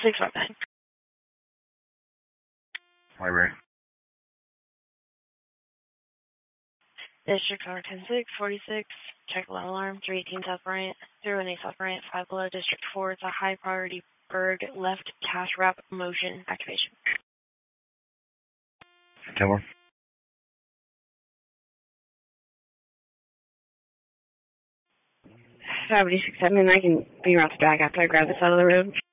659. Library. District R 10646, check loud alarm, 318 South Bryant, 018 South Bryant, 5 below, District 4. It's a high priority bird left cash wrap motion activation. 10 more. I can be right back after I grab this out of the road.